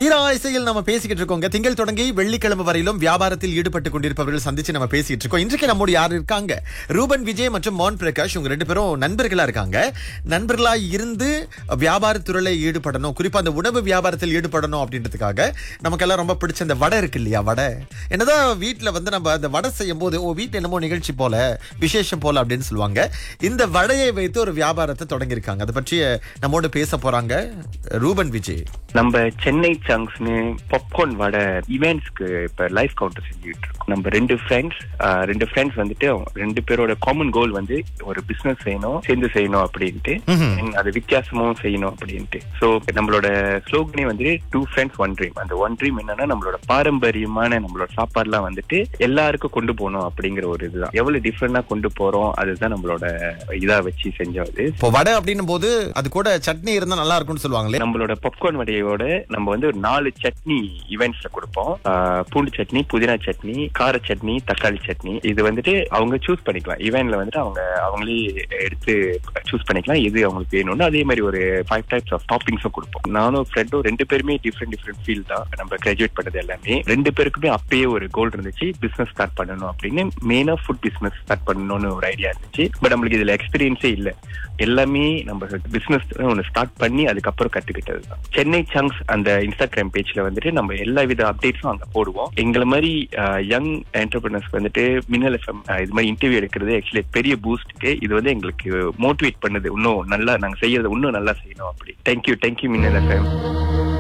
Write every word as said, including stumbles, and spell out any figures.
இசையில் நம்ம பேசிக்கிட்டு இருக்கோங்க. திங்கள் தொடங்கி வெள்ளிக்கிழமை வரையிலும் வியாபாரத்தில் ஈடுபட்டு கொண்டிருப்பவர்கள் சந்திச்சு நம்ம பேசிட்டு இருக்கோம். இன்றைக்கு நம்மோடு யார் இருக்காங்க? ரூபன் விஜய் மற்றும் மோன் பிரகாஷ், இவங்க ரெண்டு பேரும் நண்பர்களா இருக்காங்க. நண்பர்களா இருந்து வியாபாரத்துறையில ஈடுபடணும், குறிப்பா அந்த உணவு வியாபாரத்தில் ஈடுபடணும் அப்படின்றதுக்காக நமக்கெல்லாம் ரொம்ப பிடிச்ச அந்த வடை இருக்கு இல்லையா? வடை என்னதான் வீட்டுல வந்து நம்ம அந்த வடை செய்யும் போது ஓ வீட்டு என்னமோ நிகழ்ச்சி போல விசேஷம் போல அப்படின்னு சொல்லுவாங்க. இந்த வடையை வைத்து ஒரு வியாபாரத்தை தொடங்கியிருக்காங்க. அதை பற்றி நம்மோடு பேச போறாங்க ரூபன் விஜய். நம்ம சென்னை சங்க்ஸ்னு பாப்கார்ன் வடை இவெண்ட்ஸ்க்கு இப்ப லைவ் கவுண்டர் செஞ்சுட்டு இருக்கோம். நம்ம ரெண்டு ஃப்ரெண்ட்ஸ் ரெண்டு ஃப்ரெண்ட்ஸ் வந்துட்டு ரெண்டு பேரோட காமன் கோல் வந்து ஒரு பிசினஸ் செய்யணும், சேர்ந்து செய்யணும் அப்படின்ட்டு, அது வித்தியாசமும் செய்யணும் அப்படின்ட்டு. சோ நம்மளோட ஸ்லோகனே வந்து டூ ஃப்ரெண்ட்ஸ் ஒன் ட்ரீம். அந்த ஒன் ட்ரீம் என்னன்னா நம்மளோட பாரம்பரியமான நம்மளோட சாப்பாடுலாம் வந்துட்டு எல்லாருக்கும் கொண்டு போகணும் அப்படிங்கிற ஒரு இதுதான். எவ்வளவு டிஃபரெண்டா கொண்டு போறோம் அதுதான் நம்மளோட இதா வச்சு செஞ்சது. இப்போ வடை அப்படின்னும் போது அது கூட சட்னி இருந்தா நல்லா இருக்கும்னு சொல்லுவாங்களே. நம்மளோட பாப்கார்ன் வடையோட நம்ம வந்து ஒரு நாலு சட்னி இவெண்ட்ஸ்ல கொடுப்போம். பூண்டு சட்னி, புதினா சட்னி, கார சட்னி, தக்காளி சட்னி. இது வந்துட்டு அவங்க சூஸ் பண்ணிக்கலாம். இவெண்ட்ல வந்துட்டு அவங்க அவங்களே எடுத்து சூஸ் பண்ணிக்கலாம் எது அவங்களுக்கு வேணும்னு. அதே மாதிரி ஒரு ஃபைவ் டைப்ஸ் ஆஃப் டாப்பிங்ஸும் கொடுப்போம். நானும் ஃப்ரெண்டும் ரெண்டு பேருமே டிஃப்ரெண்ட் டிஃப்ரெண்ட் ஃபீல்ட் தான். நம்ம கிராஜுவேட் பண்ணது எல்லாமே ரெண்டு பேருக்குமே அப்பயே ஒரு கோல் இருந்துச்சு, பிசினஸ் ஸ்டார்ட் பண்ணணும் அப்படின்னு. மெயினா ஃபுட் பிசினஸ் ஸ்டார்ட் பண்ணணும்னு ஒரு ஐடியா இருந்துச்சு. பட் நம்மளுக்கு இதுல எக்ஸ்பீரியன்ஸே இல்லை. எல்லாமே நம்ம பிசினஸ் ஒன்னு ஸ்டார்ட் பண்ணி அதுக்கப்புறம் கத்துக்கிட்டது தான். சென்னை சங்க்ஸ் அந்த இன்ஸ்டாகிராம் பேஜ்ல வந்துட்டு நம்ம எல்லா வித அப்டேட்ஸும் அங்க போடுவோம். எங்களை மாதிரி யங் என்டர்பிரினர்ஸ்க்கு வந்துட்டு மின்னல் எஃப்எம் இது மாதிரி இன்டர்வியூ எடுக்கிறது ஆக்சுவலி பெரிய பூஸ்ட்க்கு. இது வந்து எங்களுக்கு மோட்டிவேட் பண்ணுது, இன்னும் நல்லா நாங்க செய்யறது இன்னும் நல்லா செய்யணும் அப்படி. தேங்க்யூ தேங்க்யூ மின்னல் எஃப்எம்.